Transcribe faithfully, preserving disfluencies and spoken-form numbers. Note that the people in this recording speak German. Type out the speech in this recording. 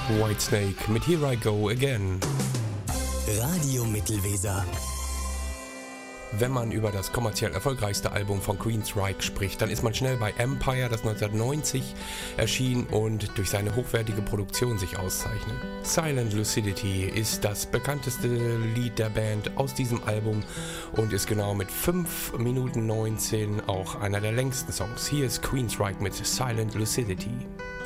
Whitesnake mit Here I Go Again. Radio Mittelweser. Wenn man über das kommerziell erfolgreichste Album von Queensryche spricht, dann ist man schnell bei Empire, das neunzehnhundertneunzig erschien und durch seine hochwertige Produktion sich auszeichnet. Silent Lucidity ist das bekannteste Lied der Band aus diesem Album und ist genau mit fünf Minuten neunzehn auch einer der längsten Songs. Hier ist Queensryche mit Silent Lucidity.